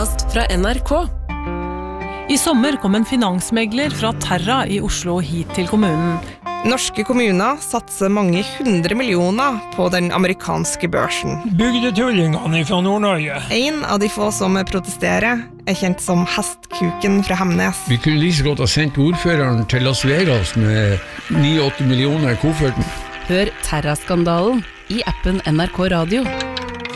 podcast fra NRK. I sommer kom en finansmegler fra Terra i Oslo hit til kommunen. Norske kommuner satser mange 100 millioner på den amerikanske børsen. Bygdetullingene fra Nord-Norge. En av de få som protesterer kjent som Hestkuken fra Hemnes. Vi kunne like så godt ha sendt ordføreren til Las Vegas med 9-8 millioner i kofferten. Hør Terra-skandalen i appen NRK Radio.